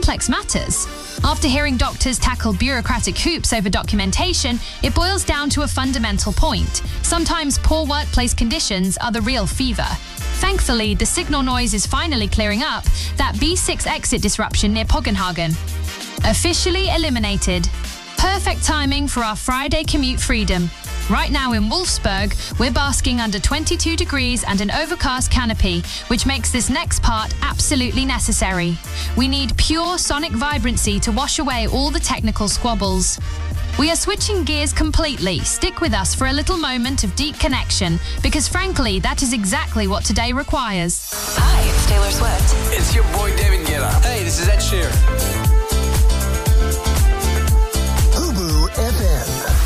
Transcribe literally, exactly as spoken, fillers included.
complex matters. After hearing doctors tackle bureaucratic hoops over documentation, it boils down to a fundamental point. Sometimes poor workplace conditions are the real fever. Thankfully, the signal noise is finally clearing up that B six exit disruption near Poggenhagen. Officially eliminated. Perfect timing for our Friday commute freedom. Right now in Wolfsburg, we're basking under twenty-two degrees and an overcast canopy, which makes this next part absolutely necessary. We need pure sonic vibrancy to wash away all the technical squabbles. We are switching gears completely. Stick with us for a little moment of deep connection, because frankly, that is exactly what today requires. Hi, it's Taylor Swift. It's your boy David Guetta. Hey, this is Ed Sheeran. Ubu F M.